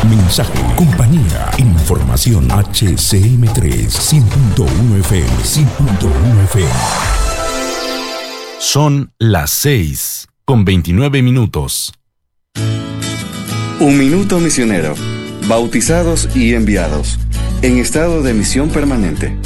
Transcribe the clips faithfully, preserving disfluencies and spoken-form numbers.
mensaje, compañía, información. H C M tres, cien punto uno F M, cien punto uno F M. Son las seis con veintinueve minutos. Un minuto misionero. Bautizados y enviados. En estado de misión permanente.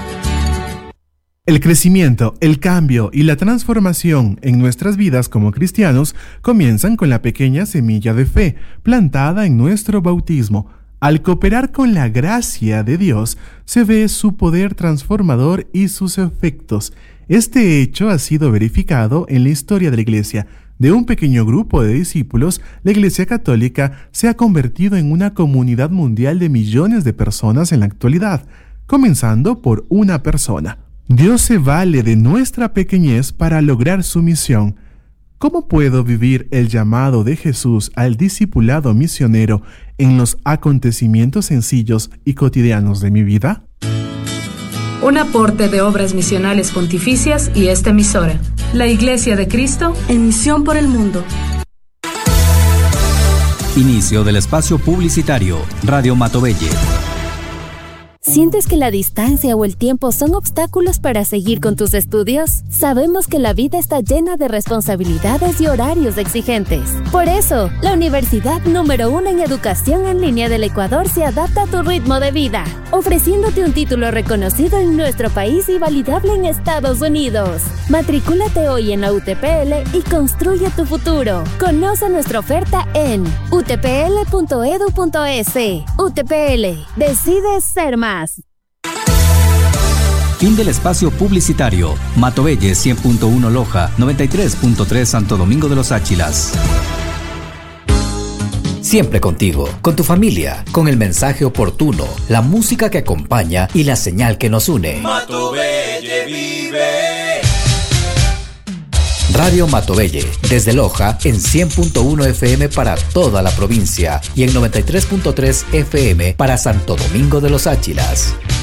El crecimiento, el cambio y la transformación en nuestras vidas como cristianos comienzan con la pequeña semilla de fe plantada en nuestro bautismo. Al cooperar con la gracia de Dios, se ve su poder transformador y sus efectos. Este hecho ha sido verificado en la historia de la Iglesia. De un pequeño grupo de discípulos, la Iglesia Católica se ha convertido en una comunidad mundial de millones de personas en la actualidad, comenzando por una persona. Dios se vale de nuestra pequeñez para lograr su misión. ¿Cómo puedo vivir el llamado de Jesús al discipulado misionero en los acontecimientos sencillos y cotidianos de mi vida? Un aporte de Obras Misionales Pontificias y esta emisora, la Iglesia de Cristo en Misión por el Mundo. Inicio del espacio publicitario, Radio Matovelle. ¿Sientes que la distancia o el tiempo son obstáculos para seguir con tus estudios? Sabemos que la vida está llena de responsabilidades y horarios exigentes. Por eso, la universidad número uno en educación en línea del Ecuador se adapta a tu ritmo de vida, ofreciéndote un título reconocido en nuestro país y validable en Estados Unidos. Matricúlate hoy en la U T P L y construye tu futuro. Conoce nuestra oferta en u t p l punto e d u punto e s. U T P L, decides ser más. Fin del espacio publicitario. Matovelle cien punto uno Loja, noventa y tres punto tres Santo Domingo de los Áchilas. Siempre contigo, con tu familia, con el mensaje oportuno, la música que acompaña y la señal que nos une. Matovelle vive. Radio Matovelle, desde Loja en cien punto uno F M para toda la provincia y en noventa y tres punto tres F M para Santo Domingo de los Áchilas.